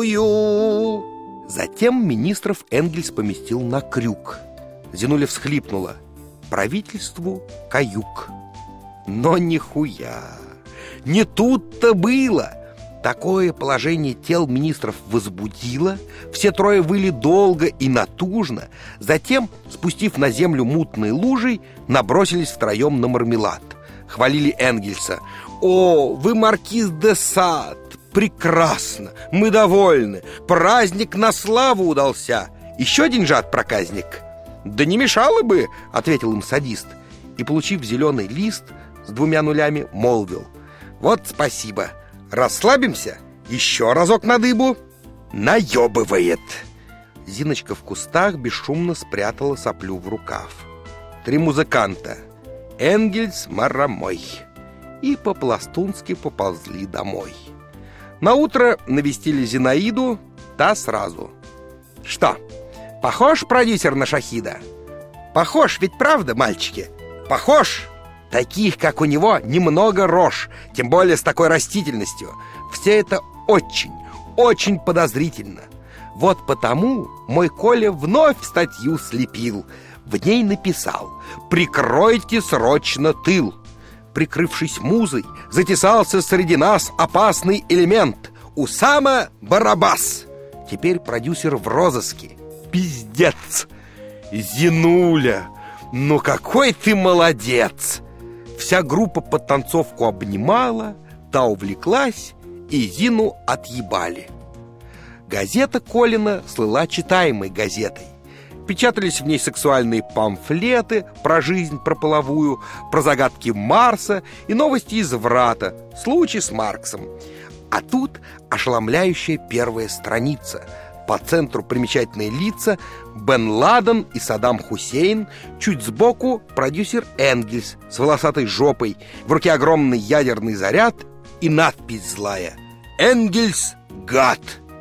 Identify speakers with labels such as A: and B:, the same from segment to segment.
A: Здравствуйте! Затем министров Энгельс поместил на крюк. Зинуля всхлипнула. Правительству каюк. Но нихуя! Не тут-то было! Такое положение тел министров возбудило. Все трое выли долго и натужно. Затем, спустив на землю мутной лужей, набросились втроем на мармелад. Хвалили Энгельса. «О, вы маркиз де Сад! Прекрасно! Мы довольны! Праздник на славу удался! Еще деньжат, проказник!» «Да не мешало бы!» — ответил им садист. И, получив зеленый лист с 2 нулями, молвил: «Вот спасибо! Расслабимся? Еще разок на дыбу!» Наебывает! Зиночка в кустах бесшумно спрятала соплю в рукав. 3 музыканта — Энгельс, Марамой — и по-пластунски поползли домой. Наутро навестили Зинаиду, та сразу: «Что, похож продюсер на Шахида?» «Похож, ведь правда, мальчики? Похож! Таких, как у него, немного рож, тем более с такой растительностью. Все это очень, очень подозрительно. Вот потому мой Коля вновь статью слепил. В ней написал: «Прикройте срочно тыл». Прикрывшись музой, затесался среди нас опасный элемент — Усама Барабас. Теперь продюсер в розыске. Пиздец! Зинуля, ну какой ты молодец!» Вся группа подтанцовку обнимала, та увлеклась, и Зину отъебали. Газета Колина слыла читаемой газетой. Печатались в ней сексуальные памфлеты про жизнь, про половую, про загадки Марса и новости из Врата, случай с Марксом. А тут ошеломляющая первая страница. По центру примечательные лица: Бен Ладен и Саддам Хусейн. Чуть сбоку продюсер Энгельс с волосатой жопой, в руке огромный ядерный заряд и надпись злая: «Энгельс, гад!».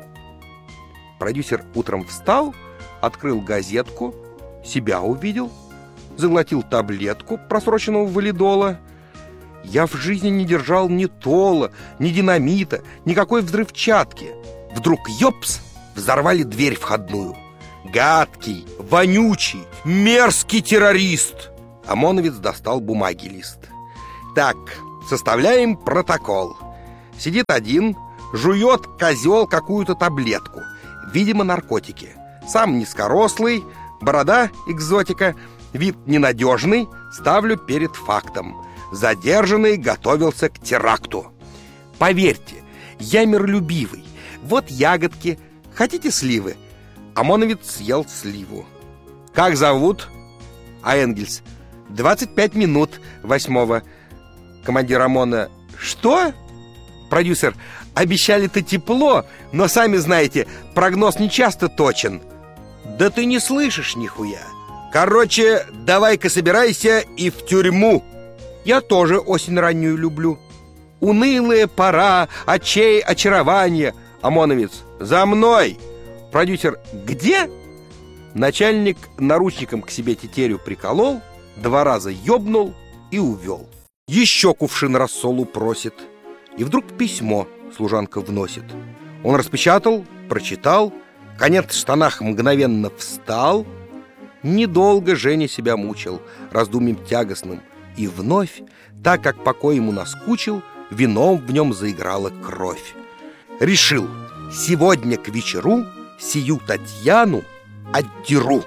A: Продюсер утром встал, открыл газетку, себя увидел, заглотил таблетку просроченного валидола. Я в жизни не держал ни тола, ни динамита, никакой взрывчатки. Вдруг ёпс! Взорвали дверь входную. Гадкий, вонючий, мерзкий террорист. ОМОНовец достал бумаги лист. Так, составляем протокол. Сидит один, жует козел какую-то таблетку, видимо, наркотики. Сам низкорослый, борода экзотика, вид ненадежный. Ставлю перед фактом: задержанный готовился к теракту. Поверьте, я миролюбивый. Вот ягодки. Хотите сливы? ОМОНовец съел сливу. Как зовут? А Энгельс: 25 минут 8-го. Командир ОМОНа: что? Продюсер: обещали-то тепло, но сами знаете, прогноз не часто точен. Да ты не слышишь нихуя. Короче, давай-ка собирайся и в тюрьму. Я тоже осень раннюю люблю. Унылая пора, очей очарования. ОМОНовец: за мной! Продюсер: где? Начальник наручником к себе тетерю приколол, 2 раза ёбнул и увел. Еще кувшин рассолу просит. И вдруг письмо служанка вносит. Он распечатал, прочитал, конец в штанах мгновенно встал. Недолго Женя себя мучил раздумьем тягостным. И вновь, так как покой ему наскучил, вином в нем заиграла кровь. Решил: сегодня к вечеру сию Татьяну отдеру.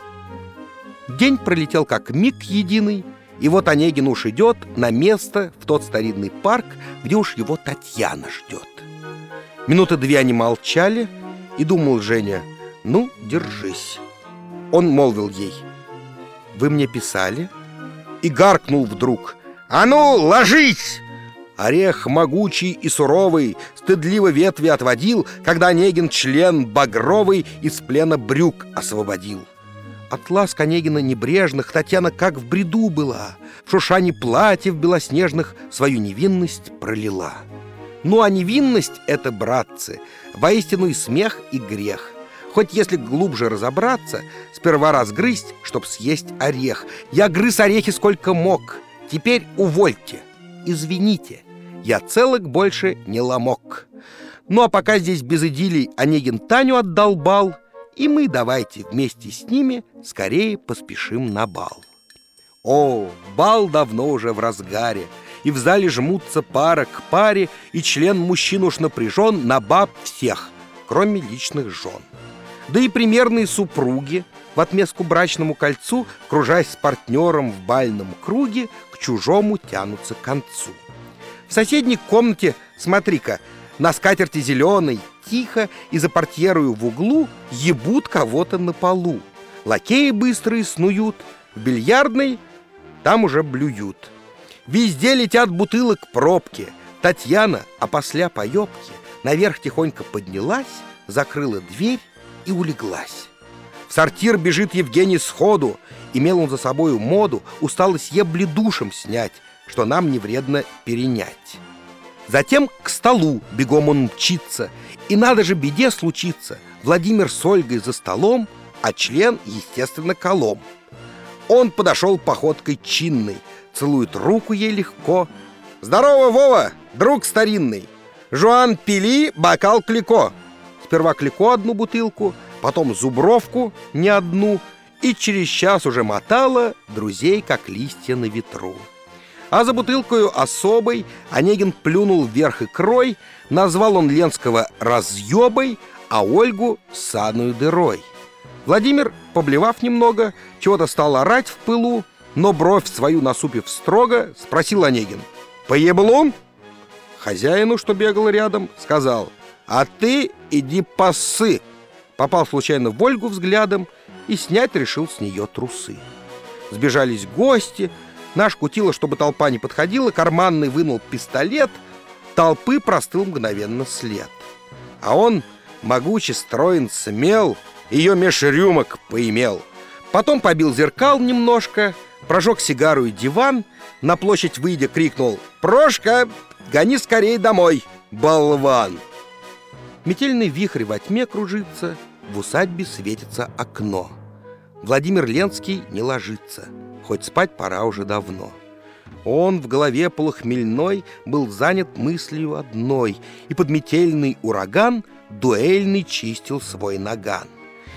A: День пролетел как миг единый, и вот Онегин уж идет на место, в тот старинный парк, где уж его Татьяна ждет. Минуты 2 они молчали, и думал Женя: ну, держись. Он молвил ей: вы мне писали? И гаркнул вдруг: а ну, ложись! Орех могучий и суровый стыдливо ветви отводил, когда Онегин член багровый из плена брюк освободил. От ласк Онегина небрежных Татьяна как в бреду была, в шуршании платьев белоснежных свою невинность пролила. Ну а невинность — это, братцы, воистину и смех, и грех. Хоть если глубже разобраться, сперва разгрызть, чтоб съесть орех. Я грыз орехи сколько мог, теперь увольте, извините, я целок больше не ломок. Ну а пока здесь без идиллий Онегин Таню отдолбал, и мы давайте вместе с ними скорее поспешим на бал. О, бал давно уже в разгаре, и в зале жмутся пара к паре, и член мужчин уж напряжен на баб всех, кроме личных жен. Да и примерные супруги в отместку брачному кольцу, кружась с партнером в бальном круге, к чужому тянутся к концу. В соседней комнате, смотри-ка, на скатерти зеленой, тихо и за портьерою в углу ебут кого-то на полу. Лакеи быстрые снуют, в бильярдной там уже блюют. Везде летят бутылок пробки. Татьяна, опосля поебки, наверх тихонько поднялась, закрыла дверь и улеглась. В сортир бежит Евгений сходу. Имел он за собою моду усталость ебли душем снять, что нам не вредно перенять. Затем к столу бегом он мчится, и надо же беде случиться. Владимир с Ольгой за столом, а член, естественно, колом. Он подошел походкой чинной, целует руку ей легко. «Здорово, Вова, друг старинный! Жуан, пили бокал Клико!» Сперва Клико одну бутылку, потом Зубровку не одну, и через час уже мотала друзей, как листья на ветру. А за бутылкою особой Онегин плюнул вверх икрой, назвал он Ленского разъебой, а Ольгу ссаную дырой. Владимир, поблевав немного, чего-то стал орать в пылу, но бровь свою насупив строго, спросил Онегин: «Поеблун?» Хозяину, что бегал рядом, сказал: «А ты иди пассы!» Попал случайно в Ольгу взглядом и снять решил с нее трусы. Сбежались гости. Наш кутила, чтобы толпа не подходила, карманный вынул пистолет. Толпы простыл мгновенно след. А он, могучий, строен, смел, ее меж рюмок поимел. Потом побил зеркал немножко, прожег сигару и диван, на площадь выйдя крикнул: «Прошка, гони скорей домой, болван!» Метельный вихрь во тьме кружится, в усадьбе светится окно. Владимир Ленский не ложится, хоть спать пора уже давно. Он в голове полухмельной был занят мыслью одной, и под метельный ураган дуэльный чистил свой наган.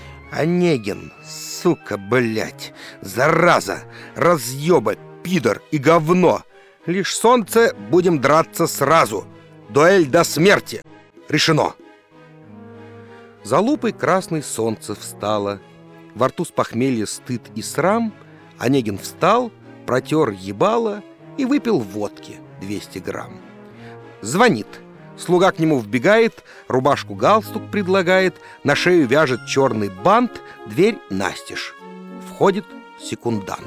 A: Онегин, сука, блять, зараза, разъеба, пидор и говно. Лишь солнце, будем драться сразу. Дуэль до смерти. Решено. За лупой красной солнце встало. Во рту с похмелья стыд и срам. Онегин встал, протер ебало и выпил водки 200 грамм. Звонит. Слуга к нему вбегает, рубашку-галстук предлагает, на шею вяжет черный бант, дверь настежь. Входит секундант.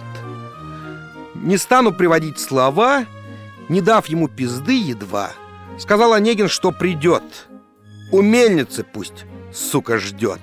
A: Не стану приводить слова, не дав ему пизды едва, сказал Онегин, что придет. У мельницы пусть, сука, ждет.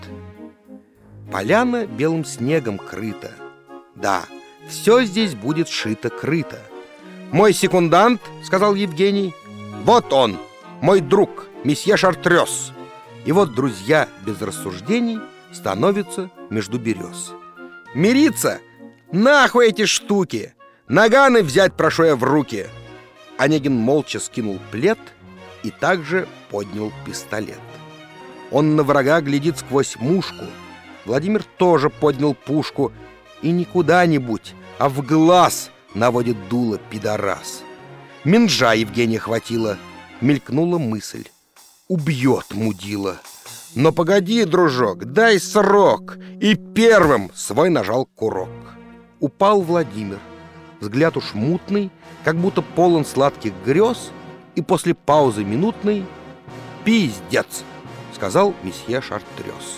A: Поляна белым снегом крыта. Да, все здесь будет шито-крыто. «Мой секундант, — сказал Евгений, — вот он, мой друг, месье Шартрёз». И вот друзья без рассуждений становятся между берез. «Мириться? Нахуй эти штуки! Наганы взять прошу я в руки!» Онегин молча скинул плед и также поднял пистолет. Он на врага глядит сквозь мушку. Владимир тоже поднял пушку и не куда-нибудь, а в глаз наводит дуло пидорас. Минжа Евгения хватило. Мелькнула мысль: убьет мудила. Но погоди, дружок, дай срок. И первым свой нажал курок. Упал Владимир. Взгляд уж мутный, как будто полон сладких грез. И после паузы минутной: «Пиздец», — сказал месье Шартрёз.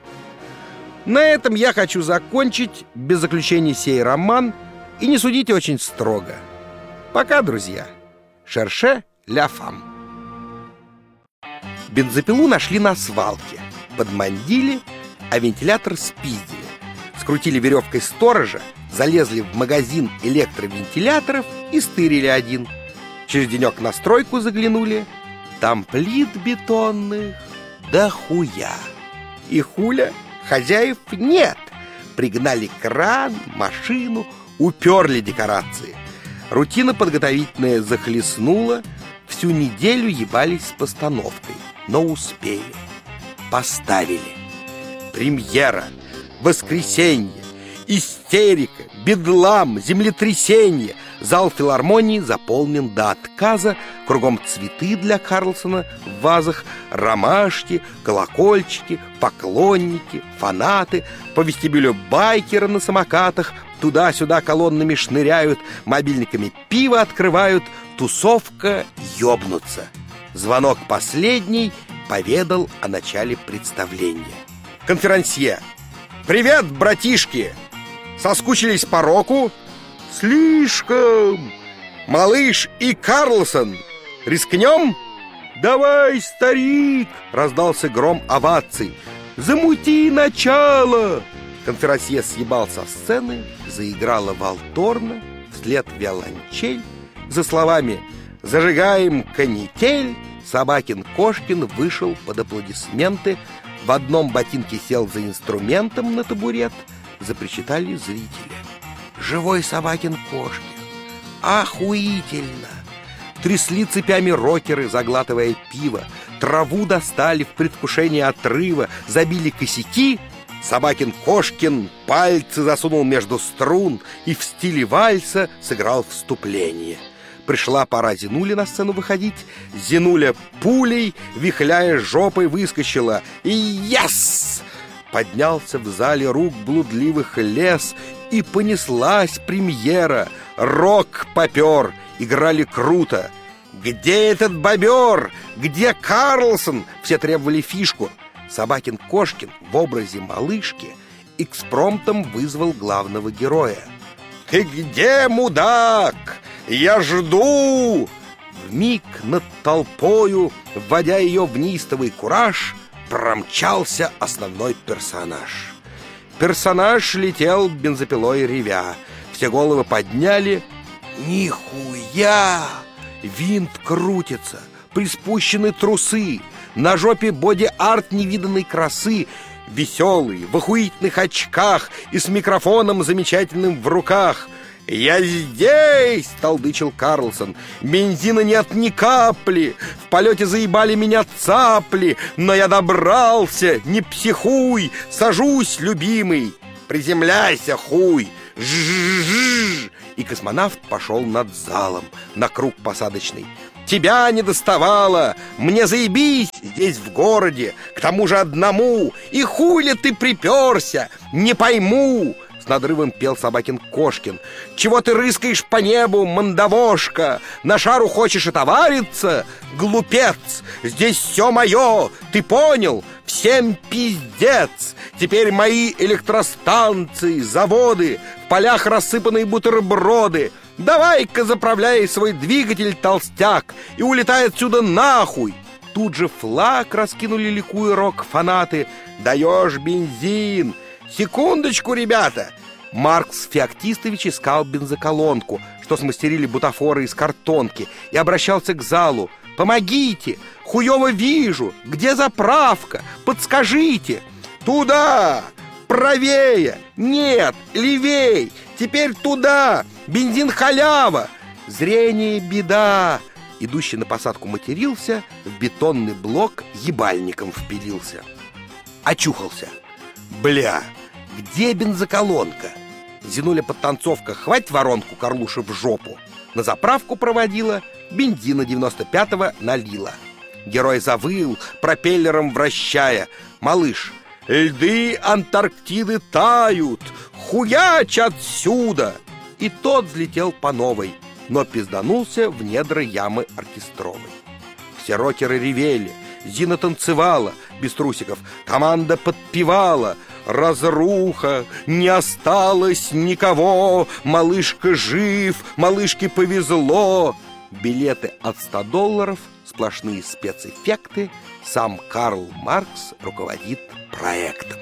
A: На этом я хочу закончить без заключения сей роман. И не судите очень строго. Пока, друзья. Шерше ля фам. Бензопилу нашли на свалке. Подмандили, а вентилятор спиздили. Скрутили веревкой сторожа, залезли в магазин электровентиляторов и стырили один. Через денек на стройку заглянули. Там плит бетонных да хуя. И хуля, хозяев нет. Пригнали кран, машину, уперли декорации. Рутина подготовительная захлестнула. Всю неделю ебались с постановкой. но успели. Поставили. Премьера, воскресенье, истерика, бедлам, землетрясение. Зал филармонии заполнен до отказа. Кругом цветы для Карлсона в вазах, ромашки, колокольчики, поклонники, фанаты. По вестибюлю байкеры на самокатах туда-сюда колоннами шныряют, мобильниками пиво открывают. Тусовка ёбнуться. Звонок последний поведал о начале представления. Конферансье: «Привет, братишки! Соскучились по року?» «Слишком!» «Малыш и Карлсон, рискнем?» «Давай, старик!» — раздался гром оваций. «Замути начало!» Конферансье съебал со сцены, заиграла валторна, вслед виолончель. За словами «Зажигаем канитель» Собакин-Кошкин вышел под аплодисменты. В одном ботинке сел за инструментом на табурет. Запричитали зрители. Живой Собакин-Кошкин! Охуительно! Трясли цепями рокеры, заглатывая пиво. Траву достали в предвкушении отрыва. Забили косяки. Собакин-Кошкин пальцы засунул между струн и в стиле вальса сыграл вступление. Пришла пора Зинуле на сцену выходить. Зинуля пулей, вихляя жопой, выскочила. И яс! Поднялся в зале рук блудливых лес, и понеслась премьера. Рок попер, играли круто. «Где этот бобер? Где Карлсон?» Все требовали фишку. Собакин-Кошкин в образе малышки экспромтом вызвал главного героя. «Ты где, мудак? Я жду!» Вмиг над толпою, вводя ее в неистовый кураж, промчался основной персонаж. Персонаж летел бензопилой ревя. Все головы подняли. Нихуя! Винт крутится, приспущены трусы, на жопе боди-арт невиданной красы. Веселый, в охуительных очках и с микрофоном замечательным в руках. «Я здесь!» — толдычил Карлсон. «Бензина нет ни капли, в полете заебали меня цапли, но я добрался, не психуй, сажусь, любимый, приземляйся, хуй, жжжж!» И космонавт пошел над залом на круг посадочный. «Тебя не доставало, мне заебись здесь в городе, к тому же одному, и хули ты приперся, не пойму!» С надрывом пел Собакин-Кошкин. «Чего ты рыскаешь по небу, мандавошка? На шару хочешь отовариться? Глупец! Здесь все мое! Ты понял? Всем пиздец! Теперь мои электростанции, заводы, в полях рассыпанные бутерброды. Давай-ка заправляй свой двигатель, толстяк, и улетай отсюда нахуй!» Тут же флаг раскинули, ликуя рок-фанаты. «Даешь бензин! Секундочку, ребята!» Маркс Феоктистович искал бензоколонку, что смастерили бутафоры из картонки, и обращался к залу. «Помогите! Хуёво вижу! Где заправка? Подскажите!» «Туда! Правее! Нет! Левей! Теперь туда! Бензин халява! Зрение беда!» Идущий на посадку матерился, в бетонный блок ебальником впилился. Очухался. «Бля! Где бензоколонка?» Зинуля подтанцовка «Хвать воронку, Карлуша, в жопу!» На заправку проводила, бензина 95-го налила. Герой завыл, пропеллером вращая. «Малыш, льды Антарктиды тают! Хуяч отсюда!» И тот взлетел по новой, но пизданулся в недра ямы оркестровой. Все рокеры ревели, Зина танцевала без трусиков, команда подпевала. Разруха, не осталось никого, малышка жив, малышке повезло. Билеты от $100, сплошные спецэффекты. Сам Карл Маркс руководит проектом.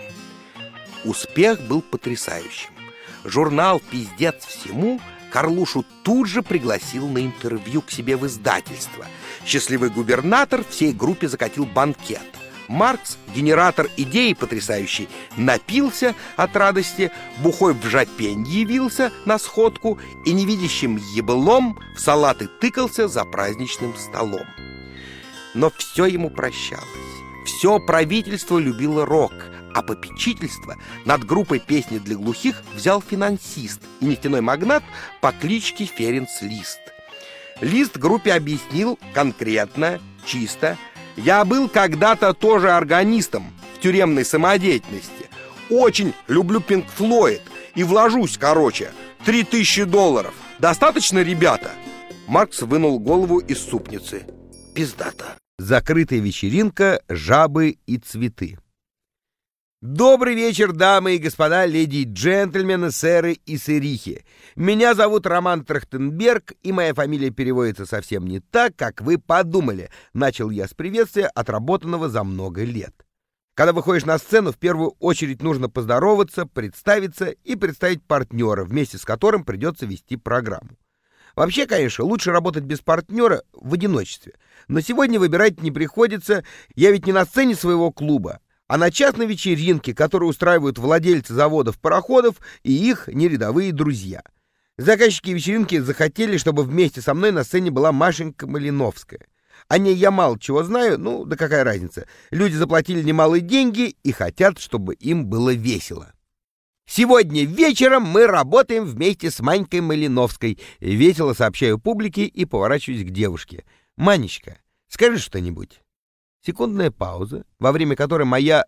A: Успех был потрясающим. Журнал «Пиздец всему» Карлушу тут же пригласил на интервью к себе в издательство. Счастливый губернатор всей группе закатил банкет. Маркс, генератор идей потрясающий, напился от радости, бухой в жопень явился на сходку и невидящим еблом в салаты тыкался за праздничным столом. но все ему прощалось. Все правительство любило рок, а попечительство над группой песни для глухих взял финансист и нефтяной магнат по кличке Ференц Лист. Лист группе объяснил конкретно, чисто: «Я был когда-то тоже органистом в тюремной самодеятельности. Очень люблю Пинк Флойд и вложусь, $3000. Достаточно, ребята?» Маркс вынул голову из супницы. Пиздата. Закрытая вечеринка, жабы и цветы. Добрый вечер, дамы и господа, леди и джентльмены, сэры и сырихи. Меня зовут Роман Трахтенберг, и моя фамилия переводится совсем не так, как вы подумали. Начал я с приветствия, отработанного за много лет. Когда выходишь на сцену, в первую очередь нужно поздороваться, представиться и представить партнера, вместе с которым придется вести программу. Вообще, конечно, лучше работать без партнера в одиночестве. Но сегодня выбирать не приходится, я ведь не на сцене своего клуба, а на частной вечеринке, которую устраивают владельцы заводов-пароходов и их нерядовые друзья. Заказчики вечеринки захотели, чтобы вместе со мной на сцене была Машенька Малиновская. О ней я мало чего знаю, ну да какая разница. Люди заплатили немалые деньги и хотят, чтобы им было весело. Сегодня вечером мы работаем вместе с Манькой Малиновской. Весело сообщаю публике и поворачиваюсь к девушке. Манечка, скажи что-нибудь. Секундная пауза, во время которой моя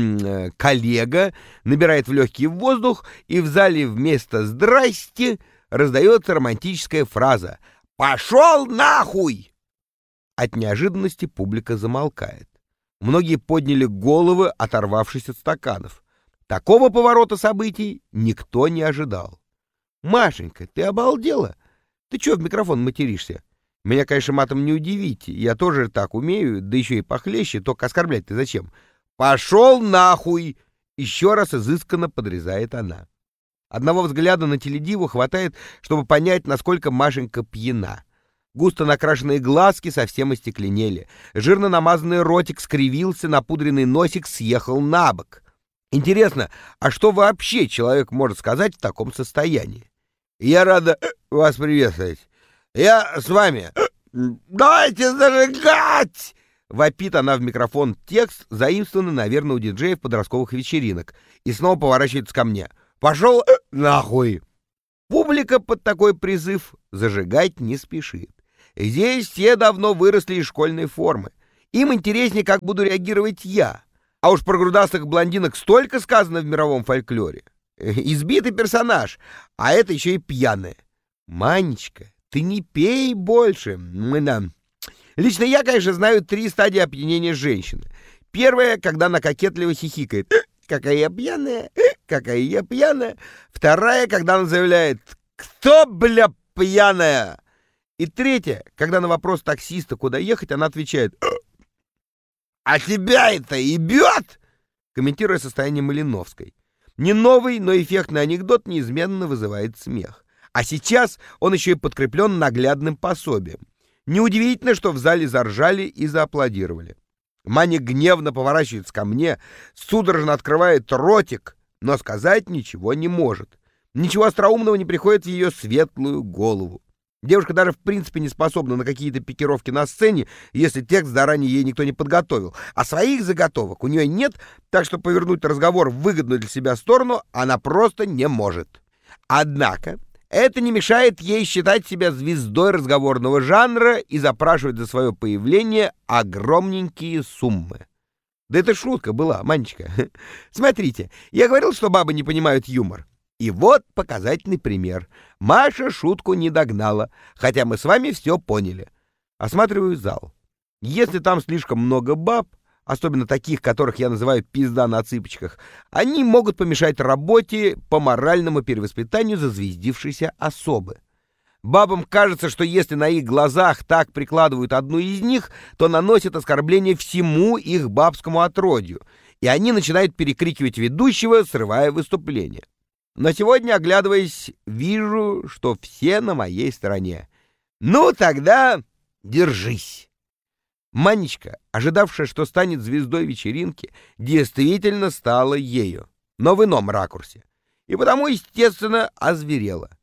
A: коллега набирает в легкий воздух, и в зале вместо «здрасте» раздается романтическая фраза «Пошел нахуй!». От неожиданности публика замолкает. Многие подняли головы, оторвавшись от стаканов. Такого поворота событий никто не ожидал. «Машенька, ты обалдела? Ты чё в микрофон материшься? Меня, конечно, матом не удивите, я тоже так умею, да еще и похлеще, только оскорблять-то зачем? Пошел нахуй!» Еще раз изысканно подрезает она. Одного взгляда на теледиву хватает, чтобы понять, насколько Машенька пьяна. Густо накрашенные глазки совсем остекленели, жирно намазанный ротик скривился, напудренный носик съехал на бок. Интересно, а что вообще человек может сказать в таком состоянии? «Я рада вас приветствовать. Я с вами. Давайте зажигать!» Вопит она в микрофон текст, заимствованный, наверное, у диджеев подростковых вечеринок, и снова поворачивается ко мне. «Пошел нахуй!» Публика под такой призыв зажигать не спешит. Здесь все давно выросли из школьной формы. Им интереснее, как буду реагировать я. А уж про грудастых блондинок столько сказано в мировом фольклоре. Избитый персонаж, а это еще и пьяная. Манечка, ты не пей больше. Лично я, конечно, знаю 3 стадии опьянения женщины. Первая, когда она кокетливо хихикает. «Какая я пьяная, какая я пьяная». Вторая, когда она заявляет: «Кто, бля, пьяная?» И третья, когда на вопрос таксиста, куда ехать, она отвечает: «А тебя это ебет?» Комментируя состояние Малиновской. Не новый, но эффектный анекдот неизменно вызывает смех. А сейчас он еще и подкреплен наглядным пособием. Неудивительно, что в зале заржали и зааплодировали. Маня гневно поворачивается ко мне, судорожно открывает ротик, но сказать ничего не может. Ничего остроумного не приходит в ее светлую голову. Девушка даже в принципе не способна на какие-то пикировки на сцене, если текст заранее ей никто не подготовил. А своих заготовок у нее нет, так что повернуть разговор в выгодную для себя сторону она просто не может. Однако это не мешает ей считать себя звездой разговорного жанра и запрашивать за свое появление огромненькие суммы. Да это шутка была, Манечка. Смотрите, я говорил, что бабы не понимают юмор. И вот показательный пример. Маша шутку не догнала, хотя мы с вами все поняли. Осматриваю зал. Если там слишком много баб, особенно таких, которых я называю пизда на цыпочках, они могут помешать работе по моральному перевоспитанию зазвездившейся особы. Бабам кажется, что если на их глазах так прикладывают одну из них, то наносят оскорбление всему их бабскому отродью, и они начинают перекрикивать ведущего, срывая выступление. Но сегодня, оглядываясь, вижу, что все на моей стороне. Ну, тогда держись. Манечка, ожидавшая, что станет звездой вечеринки, действительно стала ею, но в ином ракурсе. И потому, естественно, озверела.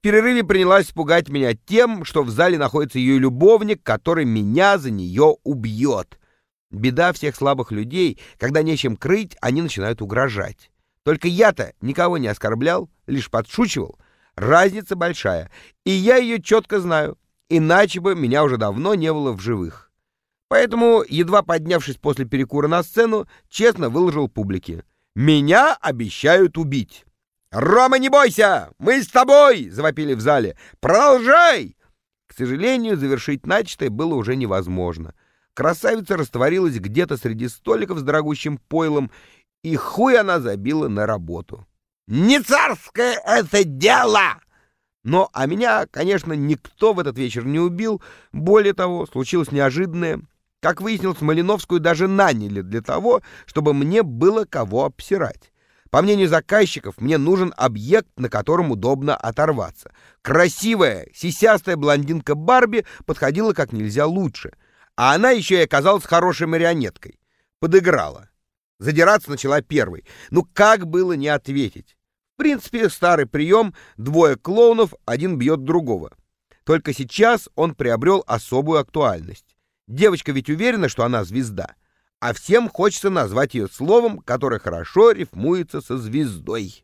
A: В перерыве принялась пугать меня тем, что в зале находится ее любовник, который меня за нее убьет. Беда всех слабых людей, когда нечем крыть, они начинают угрожать. Только я-то никого не оскорблял, лишь подшучивал. Разница большая, и я ее четко знаю, иначе бы меня уже давно не было в живых. Поэтому, едва поднявшись после перекура на сцену, честно выложил публике: «Меня обещают убить». «Рома, не бойся! Мы с тобой!» — завопили в зале. «Продолжай!» К сожалению, завершить начатое было уже невозможно. Красавица растворилась где-то среди столиков с дорогущим пойлом, и хуй она забила на работу. «Не царское это дело!» Но, а меня, конечно, никто в этот вечер не убил. Более того, случилось неожиданное. Как выяснилось, Малиновскую даже наняли для того, чтобы мне было кого обсирать. По мнению заказчиков, мне нужен объект, на котором удобно оторваться. Красивая, сисястая блондинка Барби подходила как нельзя лучше. А она еще и оказалась хорошей марионеткой. Подыграла. Задираться начала первой. Ну как было не ответить? В принципе, старый прием: двое клоунов, один бьет другого. Только сейчас он приобрел особую актуальность. Девочка ведь уверена, что она звезда. А всем хочется назвать ее словом, которое хорошо рифмуется со звездой.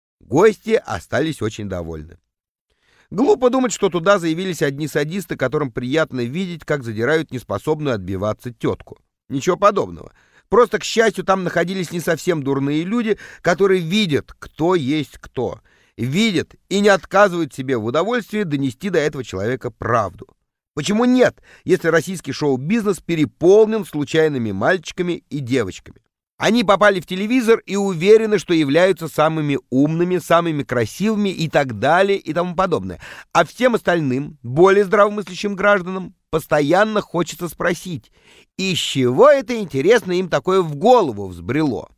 A: Гости остались очень довольны. Глупо думать, что туда заявились одни садисты, которым приятно видеть, как задирают неспособную отбиваться тетку. Ничего подобного. Просто, к счастью, там находились не совсем дурные люди, которые видят, кто есть кто. Видят и не отказывают себе в удовольствии донести до этого человека правду. Почему нет, если российский шоу-бизнес переполнен случайными мальчиками и девочками? Они попали в телевизор и уверены, что являются самыми умными, самыми красивыми и так далее и тому подобное. А всем остальным, более здравомыслящим гражданам, постоянно хочется спросить, из чего это, интересно, им такое в голову взбрело?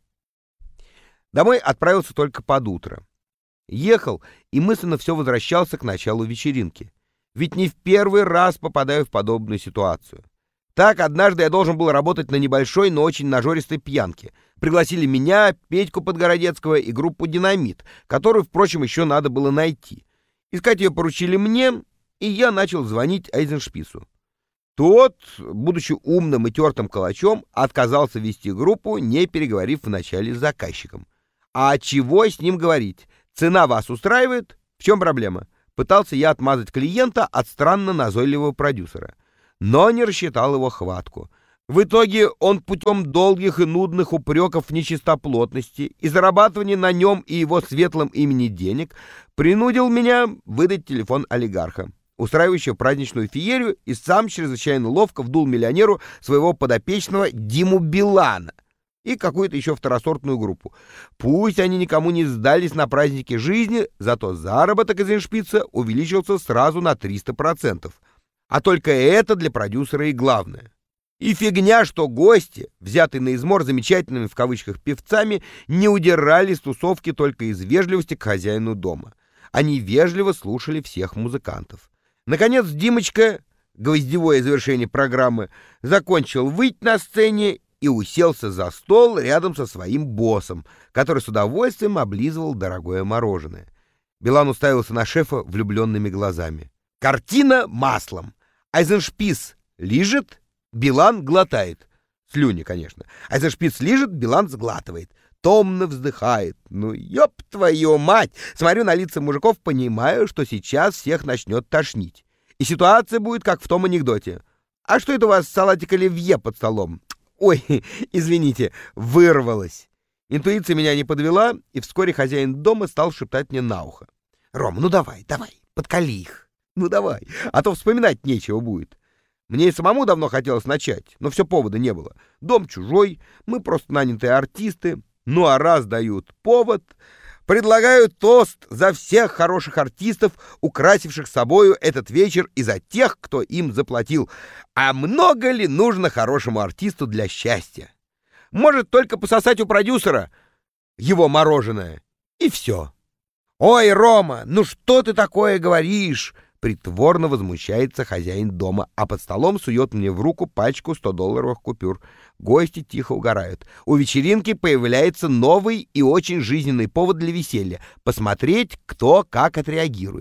A: Домой отправился только под утро. Ехал и мысленно все возвращался к началу вечеринки. Ведь не в первый раз попадаю в подобную ситуацию. Так, однажды я должен был работать на небольшой, но очень нажористой пьянке. Пригласили меня, Петьку Подгородецкого и группу «Динамит», которую, впрочем, еще надо было найти. Искать ее поручили мне, и я начал звонить Эйзеншпису. Тот, будучи умным и тертым калачом, отказался вести группу, не переговорив вначале с заказчиком. А чего с ним говорить? Цена вас устраивает? В чем проблема? Пытался я отмазать клиента от странно назойливого продюсера, но не рассчитал его хватку. В итоге он путем долгих и нудных упреков в нечистоплотности и зарабатывания на нем и его светлом имени денег принудил меня выдать телефон олигарха, устраивающего праздничную феерию, и сам чрезвычайно ловко вдул миллионеру своего подопечного Диму Билана и какую-то еще второсортную группу. Пусть они никому не сдались на празднике жизни, зато заработок из Эйзеншписа увеличился сразу на 300%. А только это для продюсера и главное. И фигня, что гости, взятые на измор замечательными в кавычках певцами, не удирали с тусовки только из вежливости к хозяину дома. Они вежливо слушали всех музыкантов. Наконец Димочка, гвоздевое завершение программы, закончил выть на сцене и уселся за стол рядом со своим боссом, который с удовольствием облизывал дорогое мороженое. Билан уставился на шефа влюбленными глазами. Картина маслом. Эйзеншпис лижет, Билан глотает. Слюни, конечно. Эйзеншпис лижет, Билан сглатывает. Томно вздыхает. Ну, ёб твою мать! Смотрю на лица мужиков, понимаю, что сейчас всех начнет тошнить. И ситуация будет, как в том анекдоте. А что это у вас салатик оливье под столом? Ой, извините, вырвалось. Интуиция меня не подвела, и вскоре хозяин дома стал шептать мне на ухо. «Ром, ну давай, подкали их. Ну давай, а то вспоминать нечего будет». Мне и самому давно хотелось начать, но все повода не было. Дом чужой, мы просто нанятые артисты. Ну а раз дают повод, предлагаю тост за всех хороших артистов, украсивших собою этот вечер, и за тех, кто им заплатил. А много ли нужно хорошему артисту для счастья? Может только пососать у продюсера его мороженое, и все. «Ой, Рома, ну что ты такое говоришь?» Притворно возмущается хозяин дома, а под столом сует мне в руку пачку 100-долларовых купюр. Гости тихо угорают. У вечеринки появляется новый и очень жизненный повод для веселья — посмотреть, кто как отреагирует.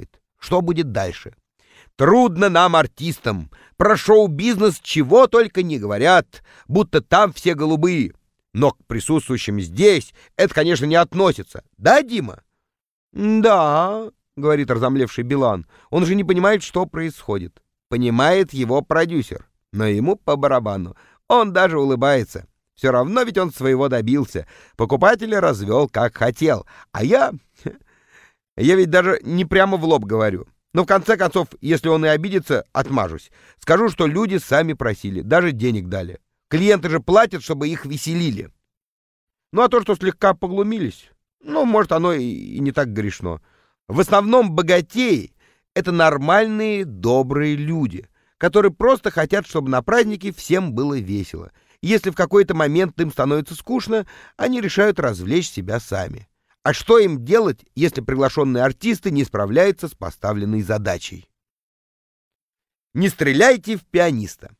A: Что будет дальше? Трудно нам, артистам. Про шоу-бизнес чего только не говорят, будто там все голубые. Но к присутствующим здесь это, конечно, не относится. Да, Дима? Да, говорит разомлевший Билан. Он же не понимает, что происходит. Понимает его продюсер, но ему по барабану. Он даже улыбается. Все равно ведь он своего добился. Покупателя развел, как хотел. А я ведь даже не прямо в лоб говорю. Но в конце концов, если он и обидится, отмажусь. Скажу, что люди сами просили, даже денег дали. Клиенты же платят, чтобы их веселили. Ну а то, что слегка поглумились, может, оно и не так грешно. В основном богатеи — это нормальные, добрые люди, которые просто хотят, чтобы на празднике всем было весело. Если в какой-то момент им становится скучно, они решают развлечь себя сами. А что им делать, если приглашенные артисты не справляются с поставленной задачей? Не стреляйте в пианиста.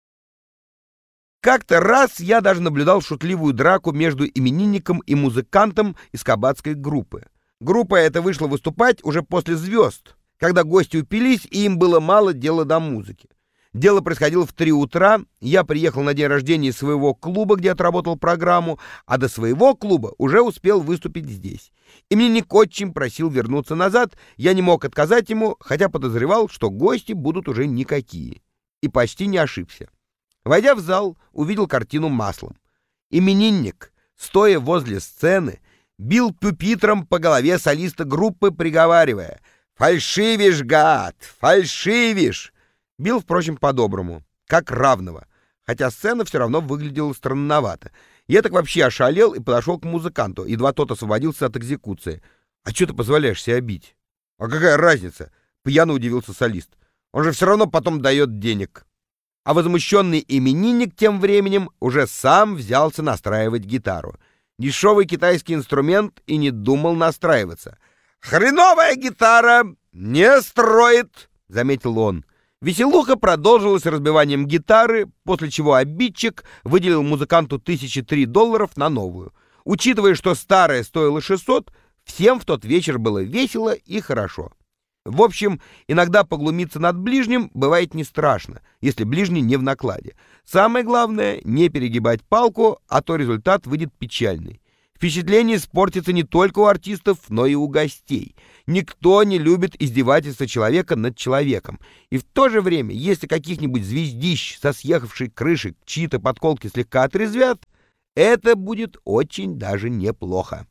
A: Как-то раз я даже наблюдал шутливую драку между именинником и музыкантом из кабацкой группы. Группа эта вышла выступать уже после «Звезд», когда гости упились, и им было мало дела до музыки. Дело происходило в 3 утра, я приехал на день рождения своего клуба, где отработал программу, а до своего клуба уже успел выступить здесь. Именинник очень просил вернуться назад, я не мог отказать ему, хотя подозревал, что гости будут уже никакие. И почти не ошибся. Войдя в зал, увидел картину маслом. Именинник, стоя возле сцены, бил пюпитром по голове солиста группы, приговаривая: «Фальшивишь, гад, фальшивишь!» Бил, впрочем, по-доброму, как равного, хотя сцена все равно выглядела странновато. Я так вообще ошалел и подошел к музыканту, едва тот освободился от экзекуции. «А что ты позволяешь себя бить?» «А какая разница?» — пьяно удивился солист. «Он же все равно потом дает денег». А возмущенный именинник тем временем уже сам взялся настраивать гитару. Дешевый китайский инструмент и не думал настраиваться. «Хреновая гитара не строит», — заметил он. Веселуха продолжилась разбиванием гитары, после чего обидчик выделил музыканту $1003 на новую. Учитывая, что старая стоила 600, всем в тот вечер было весело и хорошо. В общем, иногда поглумиться над ближним бывает не страшно, если ближний не в накладе. Самое главное — не перегибать палку, а то результат выйдет печальный. Впечатление испортится не только у артистов, но и у гостей. Никто не любит издевательства человека над человеком. И в то же время, если каких-нибудь звездищ со съехавшей крыши чьи-то подколки слегка отрезвят, это будет очень даже неплохо.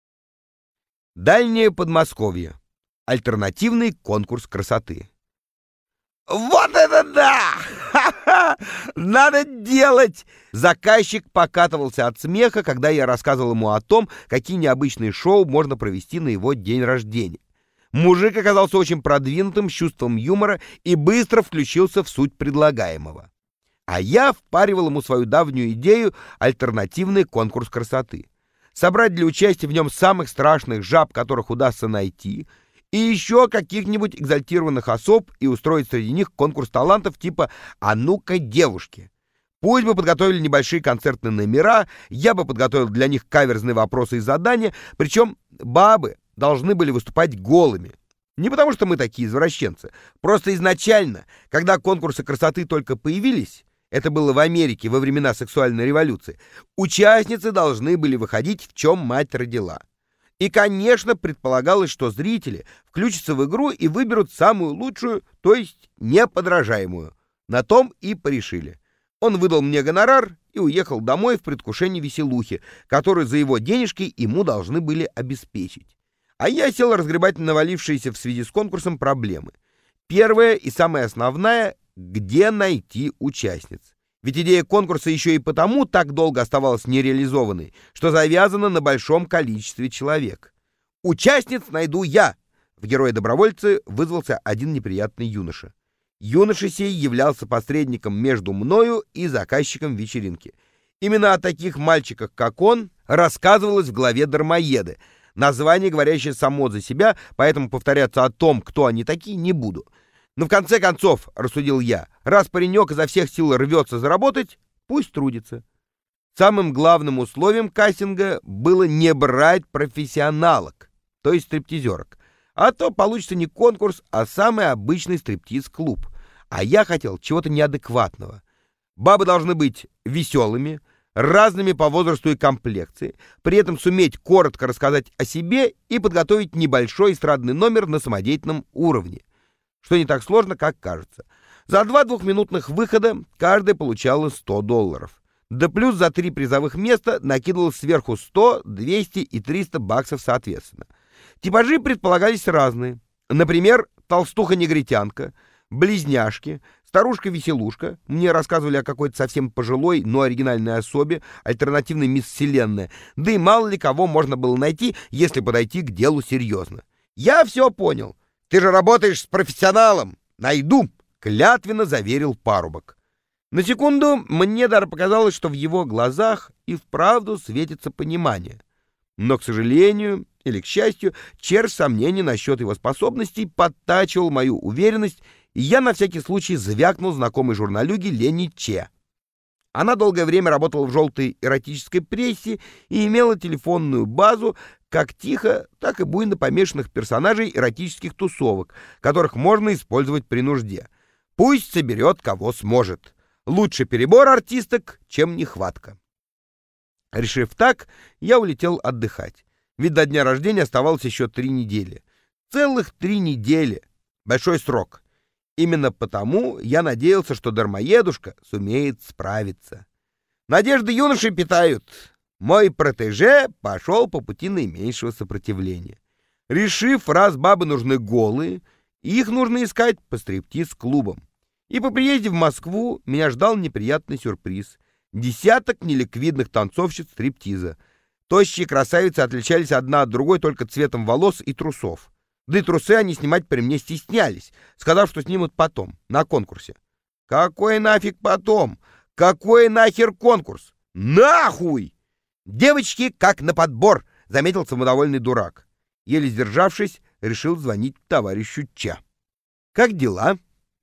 A: Дальнее Подмосковье. Альтернативный конкурс красоты. «Вот это да! Ха-ха! Надо делать!» Заказчик покатывался от смеха, когда я рассказывал ему о том, какие необычные шоу можно провести на его день рождения. Мужик оказался очень продвинутым, с чувством юмора и быстро включился в суть предлагаемого. А я впаривал ему свою давнюю идею — альтернативный конкурс красоты. Собрать для участия в нем самых страшных жаб, которых удастся найти, и еще каких-нибудь экзальтированных особ и устроить среди них конкурс талантов типа «А ну-ка, девушки». Пусть бы подготовили небольшие концертные номера, я бы подготовил для них каверзные вопросы и задания, причем бабы должны были выступать голыми. Не потому что мы такие извращенцы, просто изначально, когда конкурсы красоты только появились, это было в Америке во времена сексуальной революции, участницы должны были выходить в чем мать родила. И, конечно, предполагалось, что зрители включатся в игру и выберут самую лучшую, то есть неподражаемую. На том и порешили. Он выдал мне гонорар и уехал домой в предвкушении веселухи, которую за его денежки ему должны были обеспечить. А я сел разгребать навалившиеся в связи с конкурсом проблемы. Первая и самая основная — где найти участниц. Ведь идея конкурса еще и потому так долго оставалась нереализованной, что завязана на большом количестве человек. «Участниц найду я!» В герое-добровольце вызвался один неприятный юноша. Юноша сей являлся посредником между мною и заказчиком вечеринки. Именно о таких мальчиках, как он, рассказывалось в главе «Дармоеды». Название, говорящее само за себя, поэтому повторяться о том, кто они такие, не буду. Но в конце концов, рассудил я, раз паренек изо всех сил рвется заработать, пусть трудится. Самым главным условием кастинга было не брать профессионалок, то есть стриптизерок. А то получится не конкурс, а самый обычный стриптиз-клуб. А я хотел чего-то неадекватного. Бабы должны быть веселыми, разными по возрасту и комплекции, при этом суметь коротко рассказать о себе и подготовить небольшой эстрадный номер на самодеятельном уровне, что не так сложно, как кажется. За 2 двухминутных выхода каждая получала $100. Да плюс за 3 призовых места накидывалось сверху 100, 200 и 300 баксов соответственно. Типажи предполагались разные. Например, толстуха-негритянка, близняшки, старушка-веселушка. Мне рассказывали о какой-то совсем пожилой, но оригинальной особе, альтернативной мисс Вселенная. Да и мало ли кого можно было найти, если подойти к делу серьезно. «Я все понял. Ты же работаешь с профессионалом. Найду», — клятвенно заверил парубок. На секунду мне даже показалось, что в его глазах и вправду светится понимание. Но, к сожалению или к счастью, червь сомнений насчет его способностей подтачивал мою уверенность, и я на всякий случай звякнул знакомой журналюге Лене Че. Она долгое время работала в желтой эротической прессе и имела телефонную базу как тихо, так и буйно помешанных персонажей эротических тусовок, которых можно использовать при нужде. Пусть соберет кого сможет. Лучше перебор артисток, чем нехватка. Решив так, я улетел отдыхать. Ведь до дня рождения оставалось еще 3 недели. Целых 3 недели. Большой срок. Именно потому я надеялся, что дармоедушка сумеет справиться. Надежды юноши питают. Мой протеже пошел по пути наименьшего сопротивления. Решив, раз бабы нужны голые, их нужно искать по стриптиз-клубам. И по приезде в Москву меня ждал неприятный сюрприз. Десяток неликвидных танцовщиц стриптиза. Тощие красавицы отличались одна от другой только цветом волос и трусов. Да и трусы они снимать при мне стеснялись, сказав, что снимут потом, на конкурсе. Какой нафиг потом? Какой нахер конкурс? Нахуй! Девочки как на подбор, заметил самодовольный дурак. Еле сдержавшись, решил звонить товарищу Че. Как дела?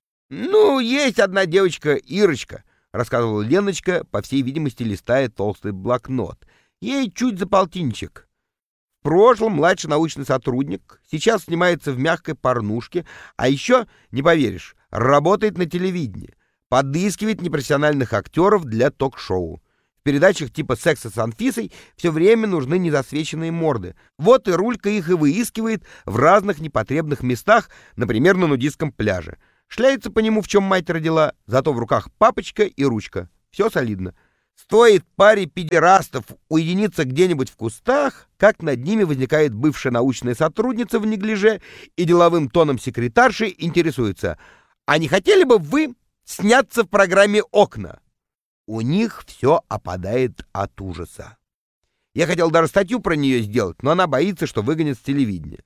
A: Ну, есть одна девочка, Ирочка, рассказывала Леночка, по всей видимости, листая толстый блокнот. Ей чуть за полтинчик. В прошлом младший научный сотрудник, сейчас снимается в мягкой порнушке, а еще, не поверишь, работает на телевидении, подыскивает непрофессиональных актеров для ток-шоу. В передачах типа «Секса с Анфисой» все время нужны незасвеченные морды. Вот и Рулька их и выискивает в разных непотребных местах, например, на нудистском пляже. Шляется по нему, в чем мать родила, зато в руках папочка и ручка. Все солидно. Стоит паре педерастов уединиться где-нибудь в кустах, как над ними возникает бывшая научная сотрудница в неглиже и деловым тоном секретарши интересуется: «А не хотели бы вы сняться в программе «Окна»?» У них все опадает от ужаса. Я хотел даже статью про нее сделать, но она боится, что выгонят с телевидения.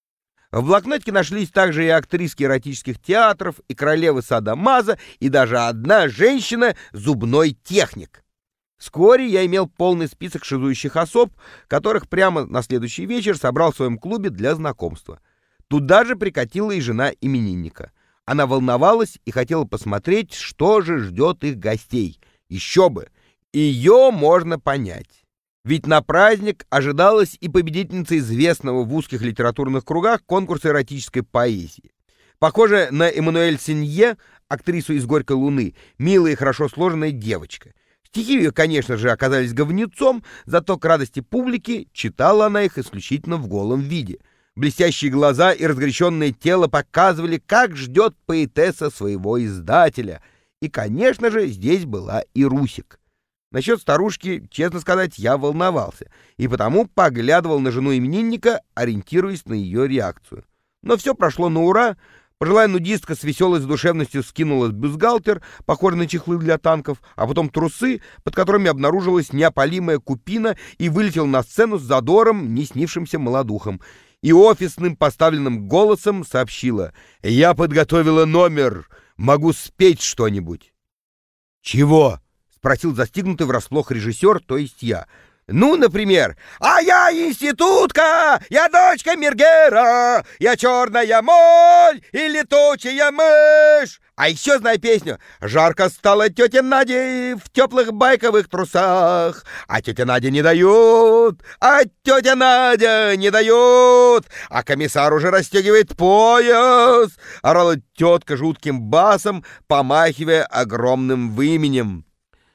A: В блокнотике нашлись также и актриски эротических театров, и королевы садо-мазо, и даже одна женщина — зубной техник. Вскоре я имел полный список шизующих особ, которых прямо на следующий вечер собрал в своем клубе для знакомства. Туда же прикатила и жена именинника. Она волновалась и хотела посмотреть, что же ждет их гостей. Еще бы! Ее можно понять. Ведь на праздник ожидалась и победительница известного в узких литературных кругах конкурса эротической поэзии. Похожая на Эммануэль Сенье, актрису из «Горькой луны», милая и хорошо сложенная девочка. Стихи ее, конечно же, оказались говнецом, зато к радости публики читала она их исключительно в голом виде. Блестящие глаза и разгоряченное тело показывали, как ждет поэтесса своего издателя. И, конечно же, здесь была и Русик. Насчет старушки, честно сказать, я волновался, и потому поглядывал на жену именинника, ориентируясь на ее реакцию. Но все прошло на ура. Пожилая нудистка с веселой задушевностью скинула бюстгальтер, похожий на чехлы для танков, а потом трусы, под которыми обнаружилась неопалимая купина, и вылетел на сцену с задором, не снившимся молодухом. И офисным поставленным голосом сообщила: «Я подготовила номер, могу спеть что-нибудь». «Чего?» — спросил застигнутый врасплох режиссер, то есть я. Ну, например, «А я институтка, я дочка Мергера, я черная моль и летучая мышь». А еще знаю песню «Жарко стало тете Наде в теплых байковых трусах, а тетя Надя не дает, а тетя Надя не дает, а комиссар уже расстегивает пояс», — орала тетка жутким басом, помахивая огромным выменем.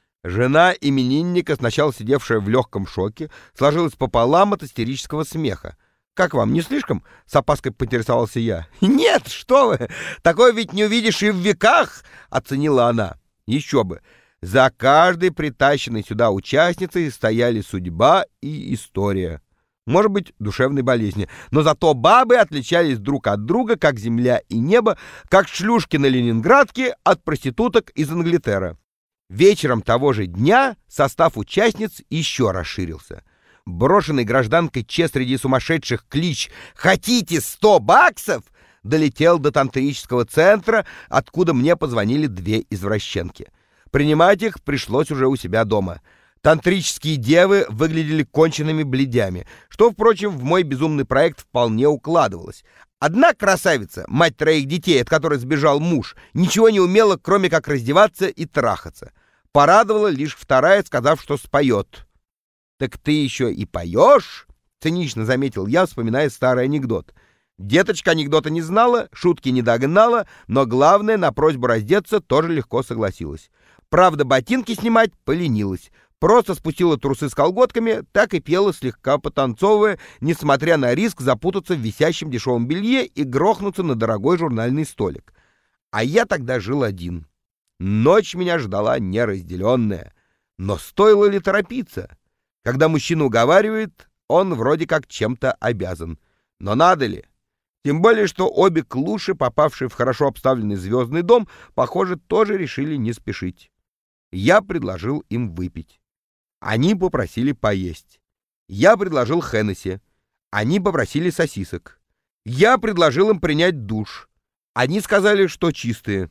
A: Жена именинника, сначала сидевшая в легком шоке, сложилась пополам от истерического смеха. «Как вам, не слишком?» — с опаской поинтересовался я. «Нет, что вы! Такое ведь не увидишь и в веках!» — оценила она. Еще бы! За каждой притащенной сюда участницей стояли судьба и история. Может быть, душевной болезни. Но зато бабы отличались друг от друга, как земля и небо, как шлюшки на Ленинградке от проституток из Англитера. Вечером того же дня состав участниц еще расширился. Брошенный гражданкой Че среди сумасшедших клич «Хотите 100 баксов?» долетел до тантрического центра, откуда мне позвонили две извращенки. Принимать их пришлось уже у себя дома. Тантрические девы выглядели конченными бледями, что, впрочем, в мой безумный проект вполне укладывалось. Одна красавица, мать 3 детей, от которой сбежал муж, ничего не умела, кроме как раздеваться и трахаться. Порадовала лишь вторая, сказав, что споет. «Так ты еще и поешь?» — цинично заметил я, вспоминая старый анекдот. Деточка анекдота не знала, шутки не догнала, но главное, на просьбу раздеться тоже легко согласилась. Правда, ботинки снимать поленилась. Просто спустила трусы с колготками, так и пела, слегка потанцовывая, несмотря на риск запутаться в висящем дешевом белье и грохнуться на дорогой журнальный столик. А я тогда жил один. Ночь меня ждала неразделенная. Но стоило ли торопиться? Когда мужчина уговаривает, он вроде как чем-то обязан. Но надо ли? Тем более, что обе клуши, попавшие в хорошо обставленный звездный дом, похоже, тоже решили не спешить. Я предложил им выпить. Они попросили поесть. Я предложил Хеннесси. Они попросили сосисок. Я предложил им принять душ. Они сказали, что чистые.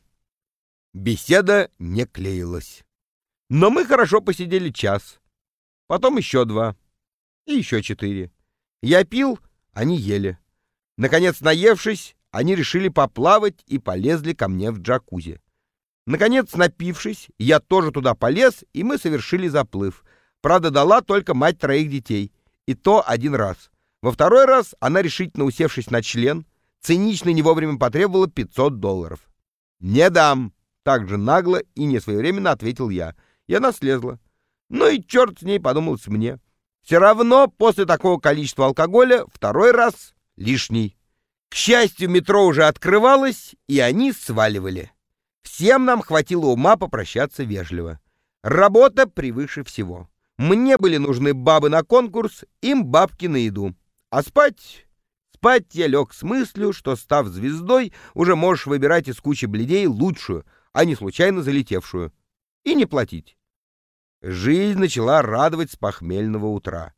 A: Беседа не клеилась. Но мы хорошо посидели час. Потом еще 2. И еще 4. Я пил, они ели. Наконец, наевшись, они решили поплавать и полезли ко мне в джакузи. Наконец, напившись, я тоже туда полез, и мы совершили заплыв. Правда, дала только мать 3 детей. И то 1 раз. Во второй раз она, решительно усевшись на член, цинично не вовремя потребовала $500. «Не дам!» — так же нагло и несвоевременно ответил я. И она слезла. Ну и черт с ней, подумалось мне. Все равно после такого количества алкоголя второй раз лишний. К счастью, метро уже открывалось, и они сваливали. Всем нам хватило ума попрощаться вежливо. Работа превыше всего. Мне были нужны бабы на конкурс, им бабки на еду. А спать я лег с мыслью, что, став звездой, уже можешь выбирать из кучи бледей лучшую, а не случайно залетевшую. И не платить. Жизнь начала радовать с похмельного утра.